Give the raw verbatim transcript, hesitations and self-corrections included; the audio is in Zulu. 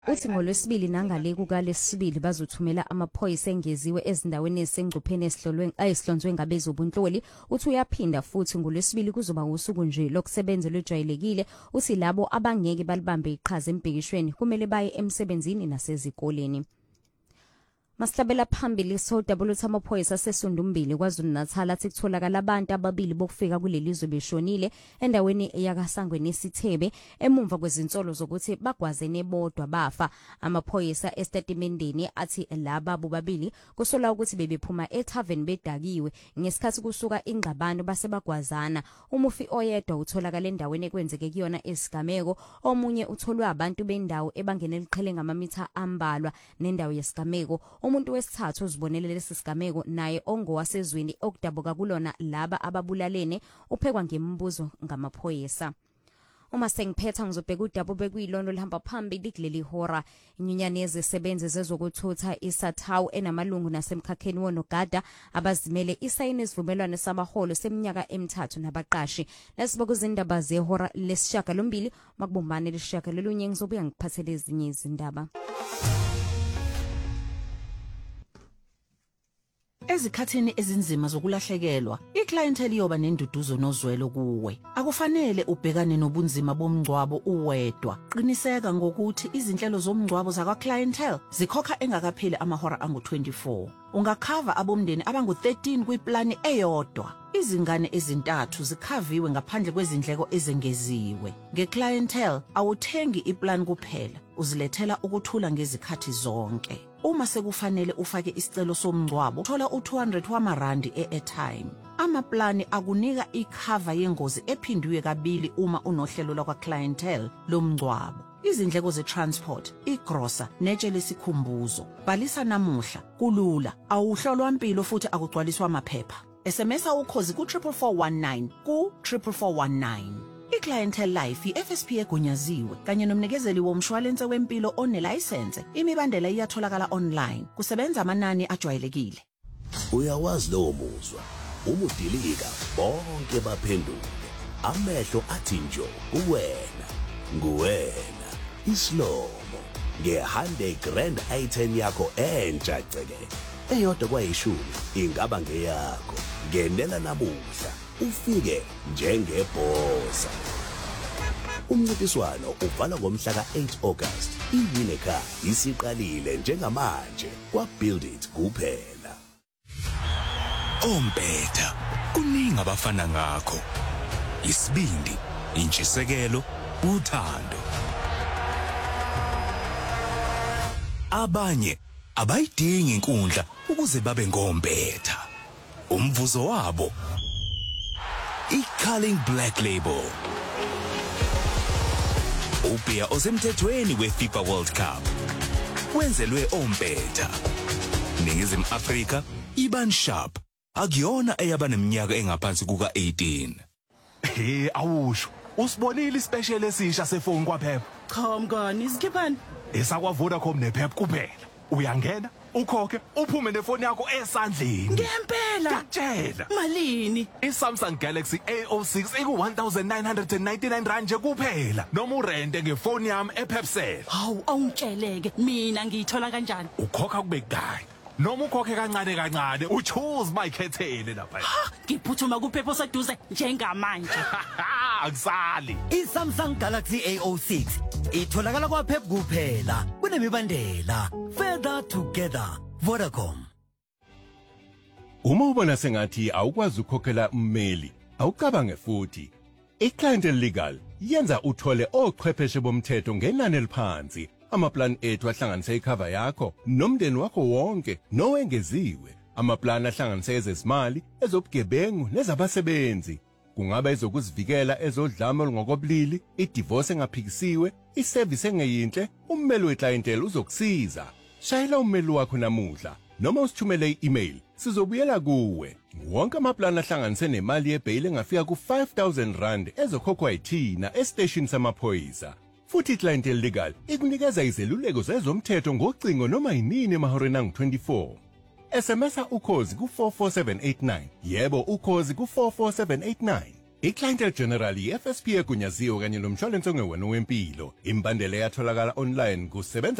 Uthi ngolwesibili nangale kukalesibili bazothumela amaphoyisa engeziwe ezindaweni ezisengcupheni esihlolwe ayihlonzwe ngabezobunhloli. Uthi uyaphinda futhi ngolwesibili kuzoba usuku nje lokusebenza lojwayelekile. Uthi labo abangeke balibambe iqhaza embhekishweni kumele baye emsebenzini nasezikoleni. Masihlabela phambili sodabula uthi amaphoyisa sesundumbili KwaZulu-Natal athi kutholakala abantu ababili bokufika kuleli zwe beshonile endaweni yakasangweni esithebe emumva kwezinsolo zokuthi bagwazene bodwa bafa. Amaphoyisa estatementeni athi laba bobabili kusola ukuthi bebephuma ethaveni bedakiwe ngesikhathi kusuka ingxabano base bagwazana. Umufi oyedwa utholakala endaweni ekwenzeke kuyona esigameko, omunye utholwe abantu bendawo ebangene liqhele ngamamitha ambalwa nendawo yesigameko. Umuntu wesithathu uzibonele lesi sigameko naye ongowasezweni okudabuka kulona laba ababulalene uphekwa ngembuzo ngamaphoyisa. Uma sengiphetha ngizobheka udaba bekuyilona lihamba phambili kuleli hora. Inyunyane yezisebenzi zezokuthutha iSATAW enamalungu nasemkhakheni wonogada abazimele isayini isivumelwano samaholo seminyaka emithathu nabaqashi. Lesibuka izindaba zehora lesishaka lombili makubumbane lesishaka lolunye ngizobuya ngiphathele ezinye izindaba. Ezikhathini ezinzima zokulahlekelwa, iclientele iyoba nenduduzo nozwelo kuwe. Akufanele ubhekane nobunzima bomngcwabo uwedwa. Qiniseka ngokuthi izinhlelo zomngcwabo zakwa clientele zikhokha engakapheli amahora angu twenty-four. Ungakhava abomndeni abangu thirteen kwiplani eyodwa. Izingane ezintathu zikhaviwe ngaphandle kwezindleko ezengeziwe. Ngeclientele awuthengi iplan kuphela, uzilethela ukuthula ngezikhathi zonke. Uma sekufanele ufake isicelo somngcwabo, thola u two hundred wamarandi e-airtime. Amaplani akunika ikhava yengozi ephindwe kabili uma unohlelo lakwa clientele lomngcwabo. Izindleko ze-transport, igrosa, netshe lesikhumbuzo. Bhalisa namuhla, kulula, awuhlolwa impilo futhi akugcwaliswa amaphepha. S M S ukhozi ku triple four one nine ku triple four one nine. iClientele Life i-F S P egunyaziwe kanye nomnikezeli womshwalense wempilo onelicense. Imibandela iyatholakala online. Kusebenza amanani ajwayelekile. Uyawazi lo muzwa. Umudilika bonke baphenduke. Amehlo athi njo kuwena. Nguwena. Islomo. Nge-Hyundai Grand i ten yakho entsha ceke. Eyodwa kwayishumi ingaba ngeyakho. Ngenela namuhla ufike njengebhosa. Umncintiswano uvala ngomhla ka eight August. iWineka isiqalile njengamanje kwa Build It kuphela. Ompetha kuningi abafana ngakho. Isibindi, intshisekelo, uthando. Abanye abayidingi inkundla ukuze babe ngompetha. Umvuzo wabo iCulling Black Label. Ubia osemthethweni weFIFA World Cup. Wenzelwe ompetha. Ningizimu Afrika iban sharp. Akuyona eyabaneminyaka engaphansi kuka eighteen. Hey awusho usibonile ispecial esisha sefoni kwaphepha. Cha mngani isikhiphani? Esakwa Vodacom nephepha kuphela. Uyangena ukhokhe uphume nefoni yakho esandleni. Ngempela. Tshela. Malini? iSamsung Galaxy A zero six iku one thousand nine hundred ninety-nine rand nje kuphela. Noma urente ngefoni yami ePepcell. Hawu awungitsheleke mina ngiyithola kanjani? Ukhokha kube kudala. Noma ukhokhe kancane kancane uchoose mayikhethele lapha. Ha, ngiphuthuma kuphepho seduze njengamanje. Akusali. iSamsung Galaxy A zero six itholakala kwaphepha kuphela. Kunemibandela. Further together. Vodacom. Uma ubona sengathi awukwazi ukukhokhela ummeli, awucabange futhi. iClientele Legal yenza uthole ochwepheshe bomthetho ngenani eliphansi. Amaplan ethu ahlanganisa icover yakho nomndeni wakho wonke nowengeziwe. Amaplan ahlanganisa ezezimali, ezobugebengu nezabasebenzi. Kungaba ezokuzivikela ezodlame olungokobulili, idivorce engaphikisiwe, iservice engeyinhle, ummeli weClientele uzokusiza. Shayela ummeli wakho namuhla noma usithumele i-email. Sizobuyela kuwe. Wonke amaplan ahlanganise nemali yebail engafika ku five thousand rand ezokhokhwa yithina estation samaphoyisa. Futhi iClientele Legal ikunikeza izeluleko zezomthetho ngocingo noma yinini emahoreni angu twenty-four. S M S ukhozi ku four four seven eight nine. Yebo ukhozi ku four four seven eight nine. iClientele General i-F S P egunyaziwe kanye nomshwalense ongewona wempilo. Imbandela yatholakala online kusebenza